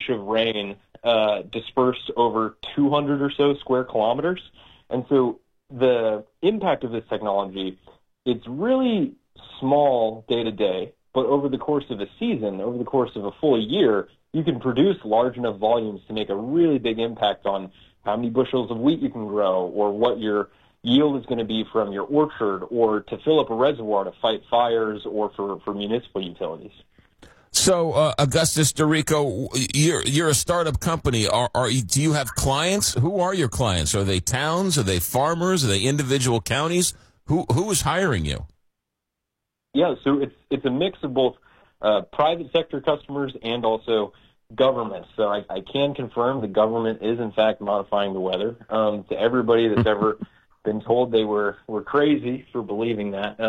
inch of rain dispersed over 200 or so square kilometers. And so the impact of this technology, it's really small day to day, but over the course of a season, over the course of a full year, you can produce large enough volumes to make a really big impact on how many bushels of wheat you can grow, or what your yield is going to be from your orchard, or to fill up a reservoir to fight fires, or for municipal utilities. So, Augustus Dorico, you're a startup company. Do you have clients? Who are your clients? Are they towns? Are they farmers? Are they individual counties? Who is hiring you? Yeah, so it's a mix of both private sector customers and also government. So I can confirm the government is in fact modifying the weather. To everybody that's ever been told they were crazy for believing that,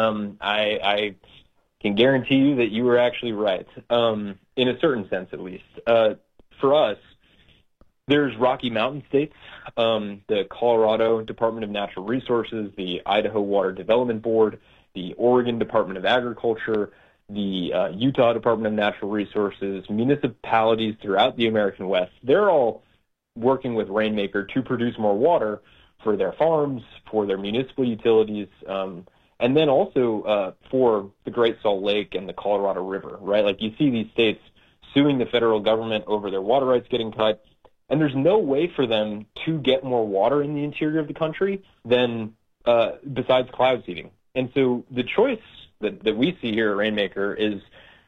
I can guarantee you that you were actually right, in a certain sense at least. For us, there's Rocky Mountain states, the Colorado Department of Natural Resources, the Idaho Water Development Board, the Oregon Department of Agriculture, the Utah Department of Natural Resources, municipalities throughout the American West. They're all working with Rainmaker to produce more water for their farms, for their municipal utilities, and then also for the Great Salt Lake and the Colorado River, right? Like, you see these states suing the federal government over their water rights getting cut, and there's no way for them to get more water in the interior of the country than besides cloud seeding. And so the choice that we see here at Rainmaker is,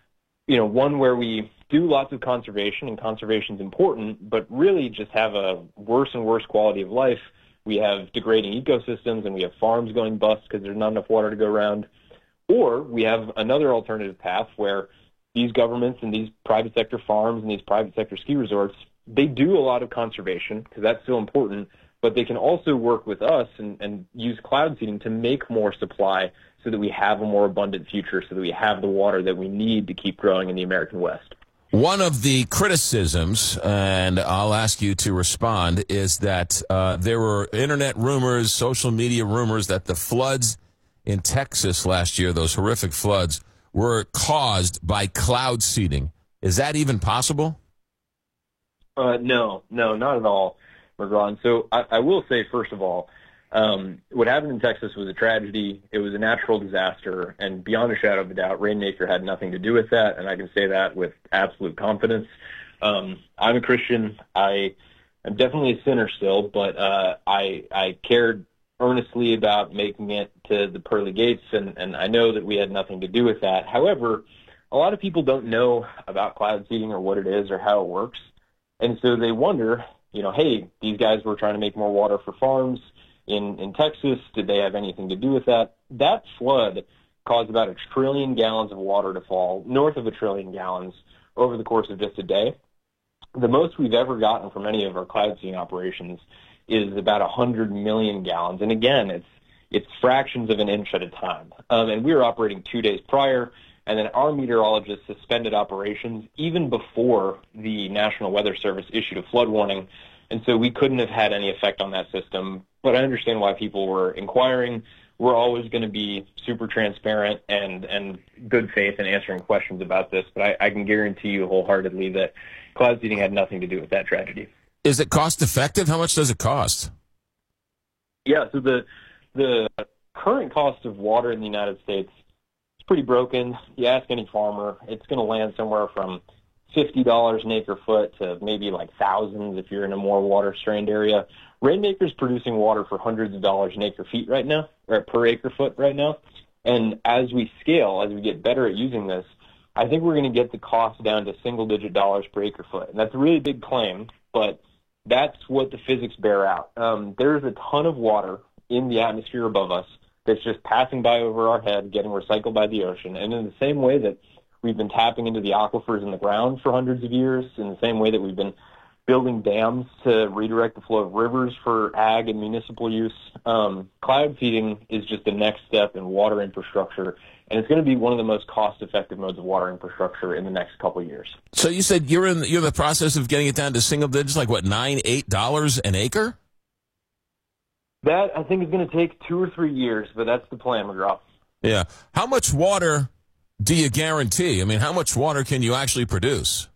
one where we do lots of conservation, and conservation is important, but really just have a worse and worse quality of life. We have degrading ecosystems, and we have farms going bust because there's not enough water to go around. Or we have another alternative path where these governments and these private sector farms and these private sector ski resorts, they do a lot of conservation because that's still important, but they can also work with us and use cloud seeding to make more supply so that we have a more abundant future, so that we have the water that we need to keep growing in the American West. One of the criticisms, and I'll ask you to respond, is that there were internet rumors, social media rumors that the floods in Texas last year, those horrific floods, were caused by cloud seeding. Is that even possible? No, not at all, McGraw. So I will say, first of all, what happened in Texas was a tragedy. It was a natural disaster, and beyond a shadow of a doubt, Rainmaker had nothing to do with that, and I can say that with absolute confidence. I'm a Christian. I'm definitely a sinner still, but I cared earnestly about making it to the pearly gates, and I know that we had nothing to do with that. However, a lot of people don't know about cloud seeding or what it is or how it works, and so they wonder, hey, these guys were trying to make more water for farms in Texas. Did they have anything to do with that? That flood caused about 1 trillion gallons of water to fall, north of 1 trillion gallons, over the course of just a day. The most we've ever gotten from any of our cloud seeding operations is about 100 million gallons. And again, it's fractions of an inch at a time. And we were operating 2 days prior, and then our meteorologists suspended operations even before the National Weather Service issued a flood warning. And so we couldn't have had any effect on that system. But I understand why people were inquiring. We're always going to be super transparent and good faith in answering questions about this. But I can guarantee you wholeheartedly that cloud seeding had nothing to do with that tragedy. Is it cost effective? How much does it cost? Yeah, so the current cost of water in the United States is pretty broken. You ask any farmer, it's going to land somewhere from $50 an acre foot to maybe like thousands if you're in a more water-strained area. Rainmaker's producing water for hundreds of dollars an acre feet right now, or per acre foot right now. And as we scale, as we get better at using this, I think we're going to get the cost down to single-digit dollars per acre foot. And that's a really big claim, but that's what the physics bear out. There's a ton of water in the atmosphere above us that's just passing by over our head, getting recycled by the ocean. And in the same way that we've been tapping into the aquifers in the ground for hundreds of years, in the same way that we've been building dams to redirect the flow of rivers for ag and municipal use, cloud seeding is just the next step in water infrastructure, and it's going to be one of the most cost-effective modes of water infrastructure in the next couple of years. So you said you're in the process of getting it down to single digits, like what, $9-8 an acre? That, I think, is going to take 2 or 3 years, but that's the plan, McGraw. Yeah. How much water do you guarantee? I mean, how much water can you actually produce?